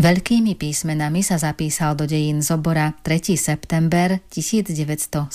Veľkými písmenami sa zapísal do dejín Zobora 3. september 1977.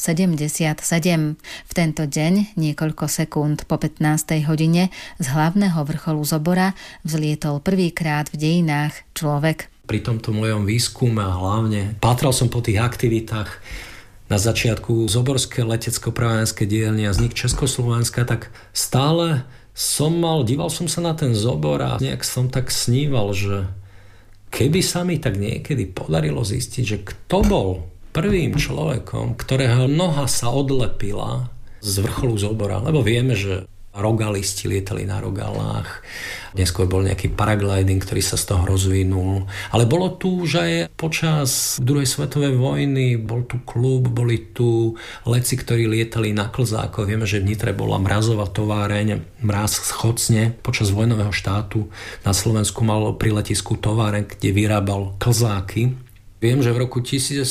V tento deň, niekoľko sekúnd po 15. hodine, z hlavného vrcholu Zobora vzlietol prvýkrát v dejinách človek. Pri tomto mojom výskume a hlavne pátral som po tých aktivitách na začiatku Zoborské letecko-pravárenské dielne a vznik Československa, tak stále díval som sa na ten Zobor a nejak som tak sníval, že keby sa mi tak niekedy podarilo zistiť, že kto bol prvým človekom, ktorého noha sa odlepila z vrcholu Zobora, lebo vieme, že rogalisti lietali na rogalách, neskôr bol nejaký paragliding, ktorý sa z toho rozvinul, ale bolo tu už aj počas druhej svetovej vojny, bol tu klub, boli tu letci, ktorí lietali na klzákoch. Vieme, že v Nitre bola mrazová továreň, Mráz z Chocne, počas vojnového štátu na Slovensku mal pri letisku továreň, kde vyrábal klzáky. Viem, že v roku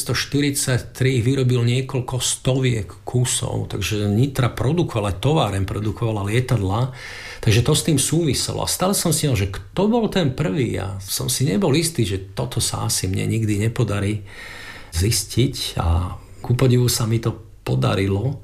1943 vyrobil niekoľko stoviek kusov, takže Nitra produkovala továreň, produkovala lietadla, takže to s tým súviselo. A stále som si že kto bol ten prvý? Ja som si nebol istý, že toto sa asi mne nikdy nepodarí zistiť a ku podivu sa mi to podarilo.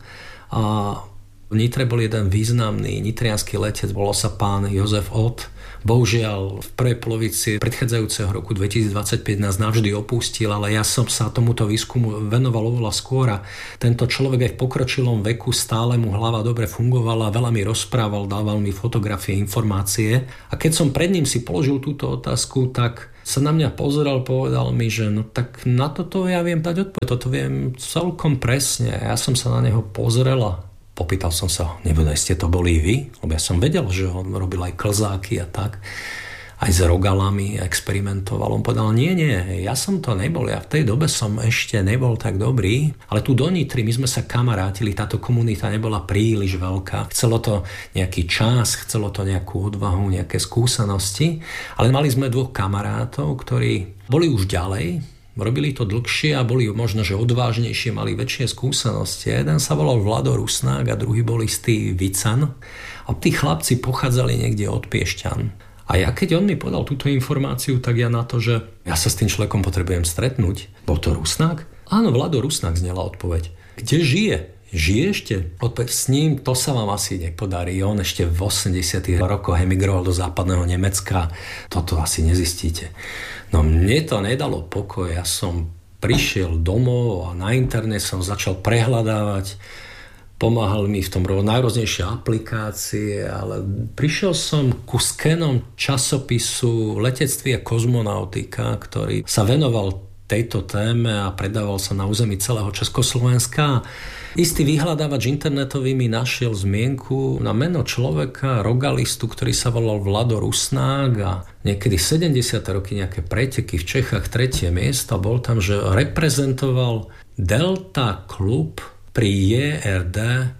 A v Nitre bol jeden významný nitriansky letec, volal sa pán Jozef Ott. Bohužiaľ, v prvej polovici predchádzajúceho roku 2025 nás navždy opustil, ale ja som sa tomuto výskumu venoval oveľa skôr a tento človek aj v pokročilom veku stále mu hlava dobre fungovala, veľa mi rozprával, dával mi fotografie, informácie. A keď som pred ním si položil túto otázku, tak sa na mňa pozeral, povedal mi, že no tak na toto ja viem dať odpoveď, toto viem celkom presne. Ja som sa na neho pozrel a popýtal som sa, nebudaj ste to boli vy? Lebo ja som vedel, že on robil aj klzáky a tak. Aj s rogalami experimentoval. On povedal, nie, ja som to nebol. Ja v tej dobe som ešte nebol tak dobrý. Ale tu do Nitry my sme sa kamarátili. Táto komunita nebola príliš veľká. Chcelo to nejaký čas, chcelo to nejakú odvahu, nejaké skúsenosti. Ale mali sme dvoch kamarátov, ktorí boli už ďalej. Robili to dlhšie a boli možno, že odvážnejšie, mali väčšie skúsenosti. Jeden sa volal Vlado Rusnák a druhý bol istý Vican. A tí chlapci pochádzali niekde od Piešťan. A ja keď on mi podal túto informáciu, tak ja na to, že ja sa s tým človekom potrebujem stretnúť. Bol to Rusnák? Áno, Vlado Rusnák znela odpoveď. Kde žije? Žije ešte? Odpoveď s ním, to sa vám asi nepodarí. On ešte v 80. rokoch emigroval do západného Nemecka. Toto asi nezistíte. No mne to nedalo pokoj. Ja som prišiel domov a na internet som začal prehľadávať. Pomáhal mi v tom najrôznejšie aplikácie, ale prišiel som ku skenom časopisu Letectví a kozmonautika, ktorý sa venoval tejto téme a predával sa na území celého Československa. Istý vyhľadávač internetový mi našiel zmienku na meno človeka, rogalistu, ktorý sa volal Vlado Rusnák a niekedy 70. roky nejaké preteky v Čechách, 3. miesto. Bol tam, že reprezentoval Delta klub pri JRD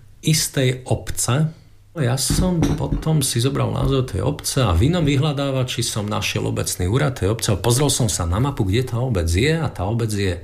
istej obce. Ja som potom si zobral názov tej obce a v inom vyhľadávači som našiel obecný úrad tej obce a pozrel som sa na mapu, kde tá obec je a tá obec je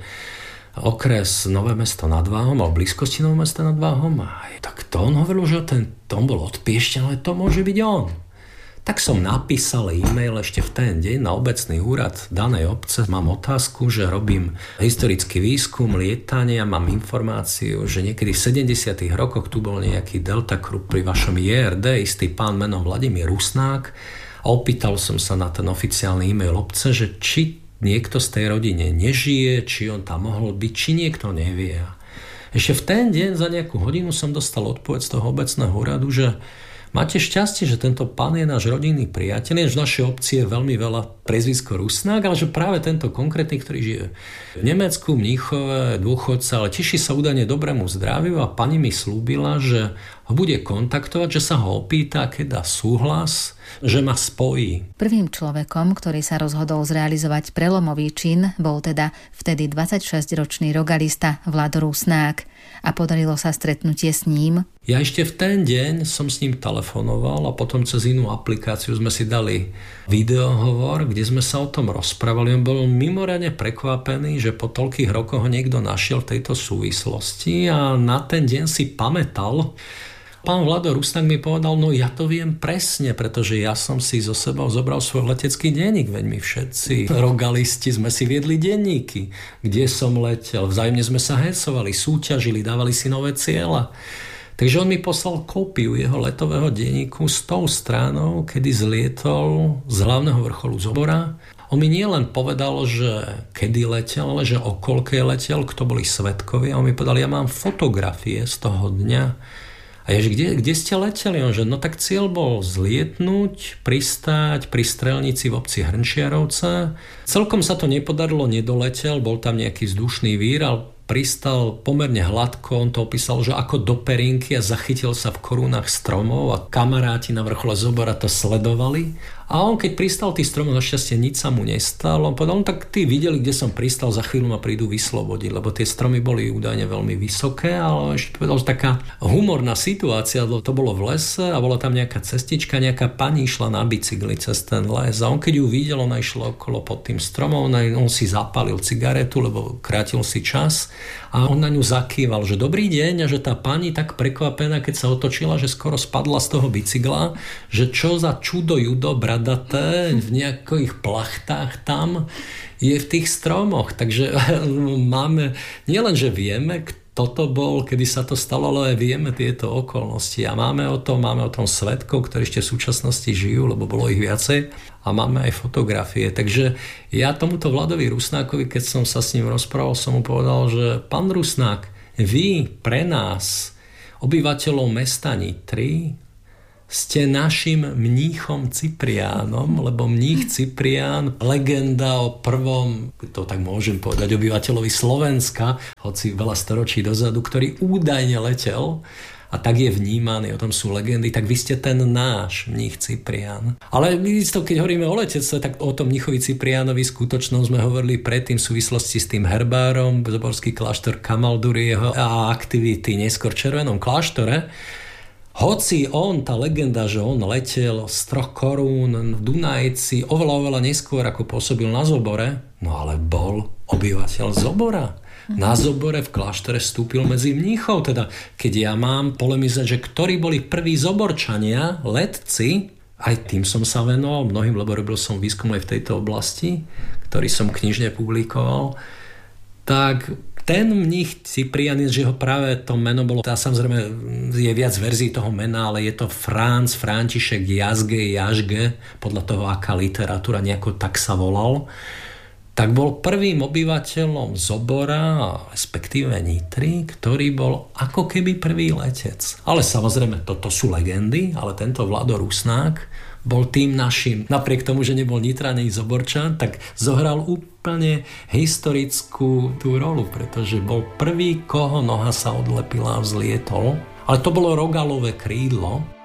okres Nové Mesto nad Váhom, alebo blízkosti Nové Mesta nad Váhom. A tak to on hovoril, že on bol od Piešťan, ale to môže byť on. Tak som napísal e-mail ešte v ten deň na obecný úrad danej obce. Mám otázku, že robím historický výskum lietania, mám informáciu, že niekedy v 70. rokoch tu bol nejaký Delta Group pri vašom JRD, istý pán menom Vladimír Rusnák. A opýtal som sa na ten oficiálny e-mail obce, že či niekto z tej rodine nežije, či on tam mohol byť, či niekto nevie. Ešte v ten deň za nejakú hodinu som dostal odpoveď z toho obecného úradu, že máte šťastie, že tento pán je náš rodinný priateľ, že v našej obci je veľmi veľa priezvisko Rusnák, ale že práve tento konkrétny, ktorý žije v Nemecku, Mníchove, dôchodca, ale teší sa údajne dobrému zdraviu a pani mi slúbila, že ho bude kontaktovať, že sa ho opýta, keď dá súhlas, že ma spojí. Prvým človekom, ktorý sa rozhodol zrealizovať prelomový čin, bol teda vtedy 26-ročný rogalista Vlado Rusnák. A podarilo sa stretnutie s ním? Ja ešte v ten deň som s ním telefonoval a potom cez inú aplikáciu sme si dali videohovor, kde sme sa o tom rozprávali. On bol mimoriadne prekvapený, že po toľkých rokoch ho niekto našiel v tejto súvislosti a na ten deň si pamätal. Pán Vlado Rusnák mi povedal, no ja to viem presne, pretože ja som si so sebou zobral svoj letecký denník, veď my všetci rogalisti sme si viedli denníky, kde som letel, vzájomne sme sa hecovali, súťažili, dávali si nové cieľa. Takže on mi poslal kópiu jeho letového denníku s tou stranou, kedy zlietol z hlavného vrcholu Zobora. On mi nielen povedal, že kedy letel, ale že o koľkej letel, kto boli svedkovia. On mi povedal, ja mám fotografie z toho dňa. A ja, že kde ste leteli? On že, no tak cieľ bol zlietnúť, pristáť pri strelnici v obci Hrnčiarovce. Celkom sa to nepodarilo, nedoletel, bol tam nejaký vzdušný vír, ale pristal pomerne hladko, on to opísal, že ako do perinky a zachytil sa v korunách stromov a kamaráti na vrchole Zobora to sledovali. A on keď pristal tých stromov, našťastie nič sa mu nestalo, on povedal, no tak tí videli, kde som pristal, za chvíľu ma prídu vyslobodiť, lebo tie stromy boli údajne veľmi vysoké, ale ešte povedal, že taká humorná situácia, lebo to bolo v lese a bola tam nejaká cestička, nejaká pani išla na bicykli cez ten les a on keď ju videl, ona išla okolo pod tým stromom, on si zapálil cigaretu, lebo krátil si čas a on na ňu zakýval, že dobrý deň a že tá pani tak prekvapená, keď sa otočila, že skoro spadla z toho bicykla, že čo za čudo judo bradaté v nejakých plachtách tam je v tých stromoch. Takže máme, nielen, že vieme, kto to bol, kedy sa to stalo, ale vieme tieto okolnosti a máme o tom svedkov, ktorí ešte v súčasnosti žijú, lebo bolo ich viacej a máme aj fotografie. Takže ja tomuto Vladovi Rusnákovi, keď som sa s ním rozprával, som mu povedal, že pán Rusnák, vy pre nás, obyvateľov mesta Nitry, ste našim mníchom Cypriánom, lebo mních Cyprián, legenda o prvom, to tak môžem povedať, obyvateľovi Slovenska, hoci veľa storočí dozadu, ktorý údajne letel, a tak je vnímaný, o tom sú legendy, tak vy ste ten náš mních Cyprián. Ale keď hovoríme o letectve, tak o tom mníchovi Cypriánovi skutočnom sme hovorili predtým v súvislosti s tým herbárom, Zoborský kláštor Kamaldurieho a aktivity neskôr v Červenom kláštore. Hoci tá legenda, že on letel z 3 korún v Dunajci oveľa neskôr, ako pôsobil na Zobore, no ale bol obyvateľ Zobora. Na Zobore v kláštore vstúpil medzi mníchov. Teda, keď ja mám polemizovať, že ktorí boli prví Zoborčania, letci, aj tým som sa venoval mnohým, lebo robil som výskum aj v tejto oblasti, ktorý som knižne publikoval, tak ten mních Cyprián, že ho práve to meno bolo, tá samozrejme je viac verzií toho mena, ale je to František Jažge, podľa toho, aká literatúra nejako tak sa volal, tak bol prvým obyvateľom Zobora, respektíve Nitry, ktorý bol ako keby prvý letec. Ale samozrejme, toto sú legendy, ale tento Vlado Rusnák bol tým našim. Napriek tomu, že nebol Nitraný Zoborčan, tak zohral úplne historickú tú rolu, pretože bol prvý, koho noha sa odlepila a vzlietol. Ale to bolo rogalové krídlo,